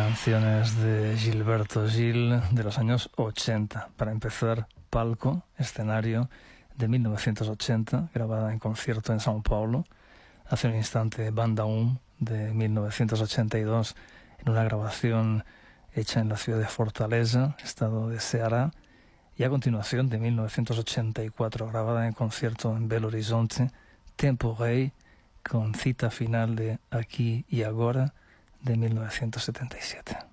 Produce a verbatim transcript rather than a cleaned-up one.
Canciones de Gilberto Gil de los años ochenta. Para empezar, Palco, escenario de mil novecientos ochenta, grabada en concierto en São Paulo. Hace un instante, Banda Um, de mil novecientos ochenta y dos, en una grabación hecha en la ciudad de Fortaleza, estado de Ceará. Y a continuación, de mil novecientos ochenta y cuatro, grabada en concierto en Belo Horizonte, Tempo Rei, con cita final de Aquí y Agora, de mil novecientos setenta y siete.